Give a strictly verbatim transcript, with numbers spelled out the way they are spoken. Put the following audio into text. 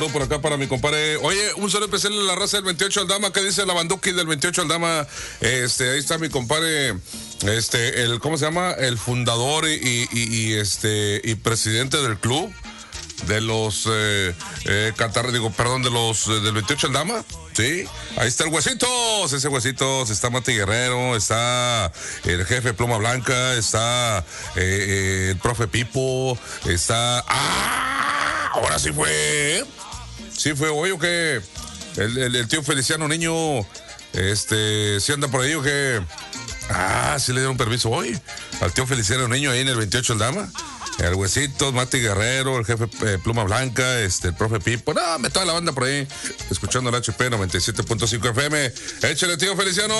Por acá para mi compadre. Oye, un saludo especial a la raza del veintiocho Aldama. ¿Qué dice la Banduki del veintiocho Aldama? Este, ahí está mi compadre, este, el, ¿cómo se llama? El fundador y, y, y este, y presidente del club de los eh, eh, Qatar, digo, perdón, de los eh, del veintiocho Aldama. Sí, ahí está el Huesitos, ese Huesitos, está Mati Guerrero, está el jefe Pluma Blanca, está eh, eh, el profe Pipo, está. ¡Ah! Ahora sí fue. Sí fue hoy o qué. El, el, el tío Feliciano Niño, este, sí anda por ahí o qué. Ah, sí le dieron permiso hoy al tío Feliciano Niño ahí en el veintiocho Aldama. El Huesitos, Mati Guerrero, el jefe eh, Pluma Blanca, este, el profe Pipo, no, me toda la banda por ahí, escuchando el H P noventa y siete punto cinco F M. Échale, tío Feliciano.